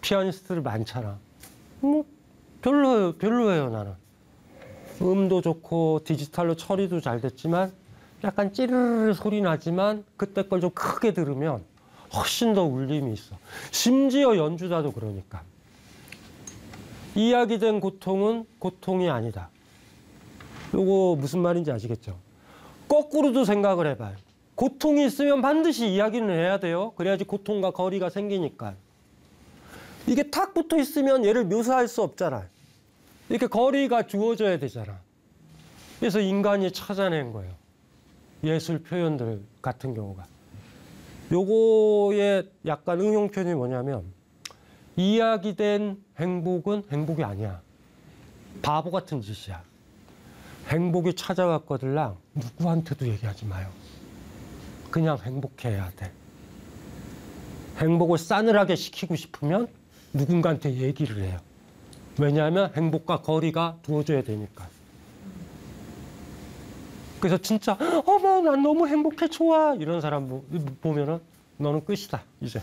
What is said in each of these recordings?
피아니스트들 많잖아. 뭐 별로예요 나는. 음도 좋고 디지털로 처리도 잘 됐지만 약간 찌르르 소리 나지만 그때 걸 좀 크게 들으면 훨씬 더 울림이 있어. 심지어 연주자도 그러니까. 이야기된 고통은 고통이 아니다. 요거 무슨 말인지 아시겠죠? 거꾸로도 생각을 해봐요. 고통이 있으면 반드시 이야기는 해야 돼요. 그래야지 고통과 거리가 생기니까. 이게 탁 붙어 있으면 얘를 묘사할 수 없잖아. 이렇게 거리가 주어져야 되잖아. 그래서 인간이 찾아낸 거예요. 예술 표현들 같은 경우가. 요거의 약간 응용편이 뭐냐면 이야기된 행복은 행복이 아니야. 바보 같은 짓이야. 행복이 찾아왔거들랑 누구한테도 얘기하지 마요. 그냥 행복해야 돼. 행복을 싸늘하게 시키고 싶으면 누군가한테 얘기를 해요. 왜냐하면 행복과 거리가 두어져야 되니까. 그래서 진짜 어머 난 너무 행복해 좋아 이런 사람 보면은 너는 끝이다 이제.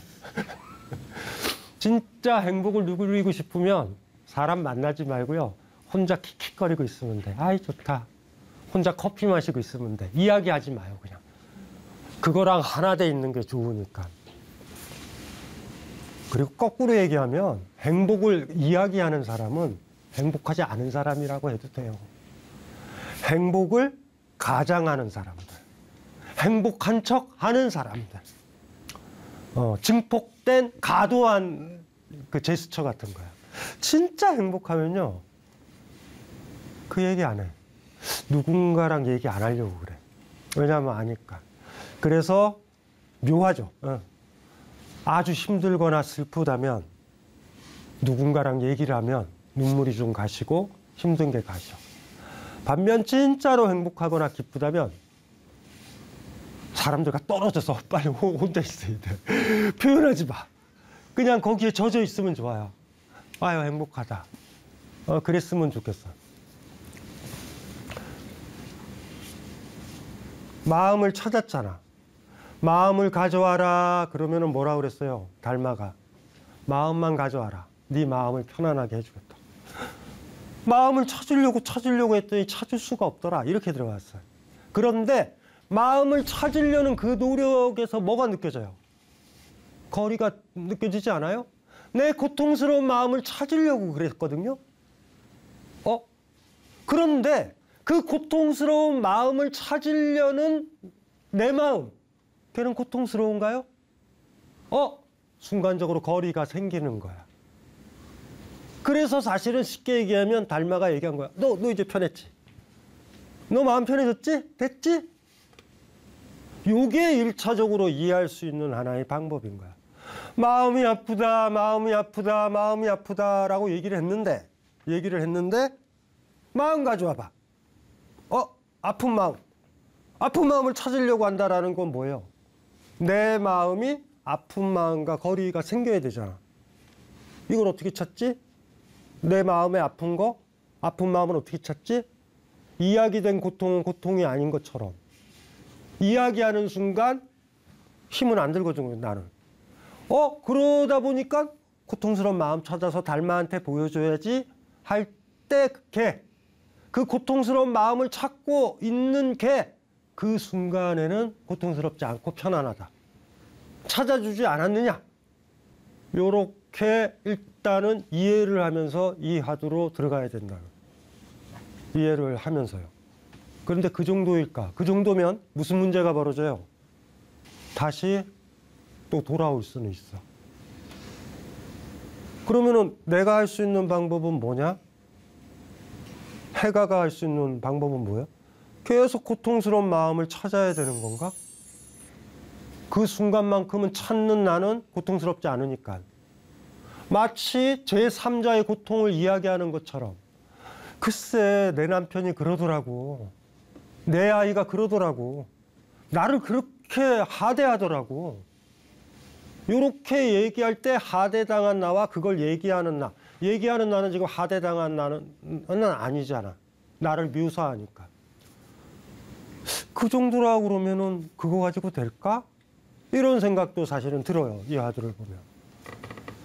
진짜 행복을 누리고 싶으면 사람 만나지 말고요. 혼자 킥킥거리고 있으면 돼. 아이 좋다. 혼자 커피 마시고 있으면 돼. 이야기하지 마요 그냥. 그거랑 하나 돼 있는 게 좋으니까. 그리고 거꾸로 얘기하면 행복을 이야기하는 사람은 행복하지 않은 사람이라고 해도 돼요. 행복을 가장하는 사람들. 행복한 척 하는 사람들. 증폭된 과도한 그 제스처 같은 거야. 진짜 행복하면요. 그 얘기 안 해. 누군가랑 얘기 안 하려고 그래. 왜냐하면 아니까. 그래서 묘하죠. 아주 힘들거나 슬프다면 누군가랑 얘기를 하면 눈물이 좀 가시고 힘든 게 가셔. 반면 진짜로 행복하거나 기쁘다면 사람들과 떨어져서 빨리 혼자 있어야 돼. 표현하지 마. 그냥 거기에 젖어 있으면 좋아요. 아유 행복하다. 그랬으면 좋겠어. 마음을 찾았잖아. 마음을 가져와라 그러면은 뭐라 그랬어요? 달마가. 마음만 가져와라. 네 마음을 편안하게 해주겠다. 마음을 찾으려고 했더니 찾을 수가 없더라. 이렇게 들어갔어요. 그런데 마음을 찾으려는 그 노력에서 뭐가 느껴져요? 거리가 느껴지지 않아요? 내 고통스러운 마음을 찾으려고 그랬거든요. 그런데 그 고통스러운 마음을 찾으려는 내 마음, 걔는 고통스러운가요? 순간적으로 거리가 생기는 거야. 그래서 사실은 쉽게 얘기하면 달마가 얘기한 거야. 너 이제 편했지? 너 마음 편해졌지? 됐지? 요게 1차적으로 이해할 수 있는 하나의 방법인 거야. 마음이 아프다, 마음이 아프다, 마음이 아프다라고 얘기를 했는데 마음 가져와봐. 아픈 마음. 아픈 마음을 찾으려고 한다라는 건 뭐예요? 내 마음이 아픈 마음과 거리가 생겨야 되잖아. 이걸 어떻게 찾지? 내 마음에 아픈 거, 아픈 마음을 어떻게 찾지? 이야기된 고통은 고통이 아닌 것처럼. 이야기하는 순간 힘은 안 들거든요, 나는. 그러다 보니까 고통스러운 마음 찾아서 달마한테 보여줘야지 할 때 그 고통스러운 마음을 찾고 있는 그 순간에는 고통스럽지 않고 편안하다. 찾아주지 않았느냐? 요렇게 일단은 이해를 하면서 이 화두로 들어가야 된다. 이해를 하면서요. 그런데 그 정도일까? 그 정도면 무슨 문제가 벌어져요? 다시 또 돌아올 수는 있어. 그러면은 내가 할 수 있는 방법은 뭐냐? 해가가 할 수 있는 방법은 뭐예요? 계속 고통스러운 마음을 찾아야 되는 건가? 그 순간만큼은 찾는 나는 고통스럽지 않으니까. 마치 제3자의 고통을 이야기하는 것처럼. 글쎄 내 남편이 그러더라고. 내 아이가 그러더라고. 나를 그렇게 하대하더라고. 이렇게 얘기할 때 하대당한 나와 그걸 얘기하는 나. 얘기하는 나는 지금 하대당한 나는 아니잖아. 나를 묘사하니까. 그 정도라고 그러면은 그거 가지고 될까? 이런 생각도 사실은 들어요. 이 화두를 보면.